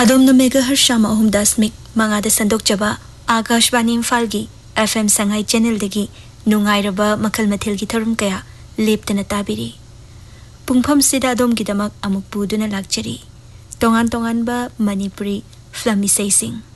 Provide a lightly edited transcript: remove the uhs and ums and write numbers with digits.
अदोमनो megahertz 3.5 संदोकचबा Akashvani इम्फालगी FM Sangai channel दगी नुंगाइरबा मखल मथेलगी थरुम कया लेप्तना ताबिरी पुंगफम सिदा अदोमगिदमक अमुक पुदुना लाक्चरी तोंगान तोंगानबा मणिपुरी फिल्म इसैसिंग